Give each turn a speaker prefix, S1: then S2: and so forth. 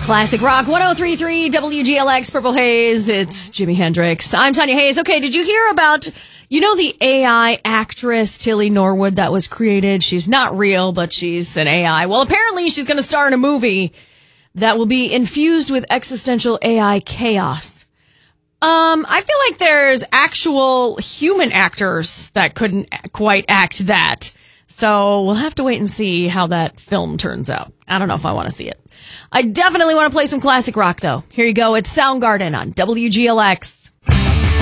S1: Classic Rock 103.3 WGLX Purple Haze. It's Jimi Hendrix. I'm Tanya Hayes. Okay, did you hear about, the AI actress Tilly Norwood that was created? She's not real, but she's an AI. Well, apparently she's going to star in a movie that will be infused with existential AI chaos. I feel like there's actual human actors that couldn't quite act that. So we'll have to wait and see how that film turns out. I don't know if I want to see it. I definitely want to play some classic rock, though. Here you go. It's Soundgarden on WGLX.